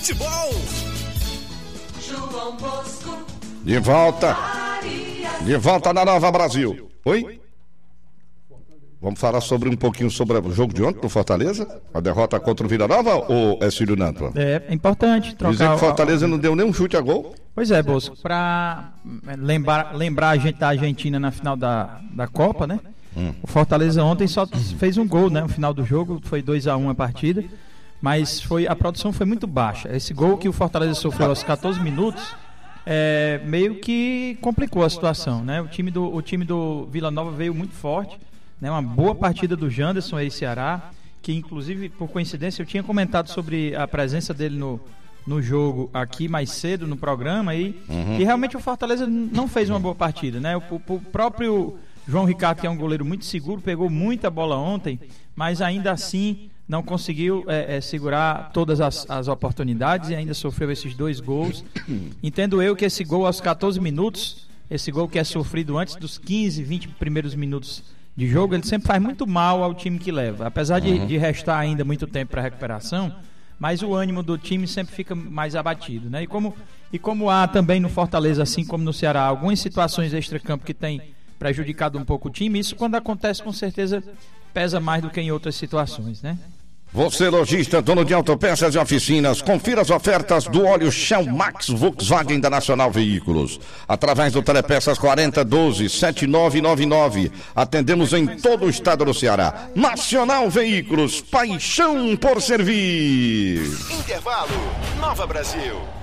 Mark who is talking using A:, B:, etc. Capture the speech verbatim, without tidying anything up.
A: Futebol.
B: João Bosco.
C: De volta. De volta na Nova Brasil. Oi? Vamos falar sobre um pouquinho sobre o jogo de ontem do Fortaleza? A derrota contra o Vila Nova ou é Cílio Nanto?
D: É, é importante trocar.
C: Dizer que o Fortaleza não deu nem um chute a gol.
D: Pois é, Bosco, para lembrar, lembrar a gente da Argentina na final da, da Copa, né? Hum. O Fortaleza ontem só fez um gol, né? No final do jogo foi dois a um a partida, mas foi, a produção foi muito baixa. Esse gol que o Fortaleza sofreu aos catorze minutos é, meio que complicou a situação, né? O time do, o time do Vila Nova veio muito forte. Né, uma boa partida do Janderson aí, Ceará, que inclusive, por coincidência, eu tinha comentado sobre a presença dele no, no jogo aqui mais cedo no programa aí, uhum. E realmente o Fortaleza não fez uma boa partida, né? O, o, o próprio João Ricardo, que é um goleiro muito seguro, pegou muita bola ontem, mas ainda assim não conseguiu é, é, segurar todas as, as oportunidades e ainda sofreu esses dois gols. Entendo eu que esse gol aos catorze minutos, esse gol que é sofrido antes dos quinze, vinte primeiros minutos de jogo, ele sempre faz muito mal ao time que leva, apesar de, uhum. de restar ainda muito tempo para recuperação, mas o ânimo do time sempre fica mais abatido, né? E como, e como há também no Fortaleza, assim como no Ceará, algumas situações extra-campo que tem prejudicado um pouco o time, isso quando acontece com certeza pesa mais do que em outras situações, né?
C: Você, lojista, dono de autopeças e oficinas, confira as ofertas do óleo Shell Max Volkswagen da Nacional Veículos. Através do Telepeças quarenta doze setenta e nove noventa e nove. Atendemos em todo o estado do Ceará. Nacional Veículos, paixão por servir.
A: Intervalo, Nova Brasil.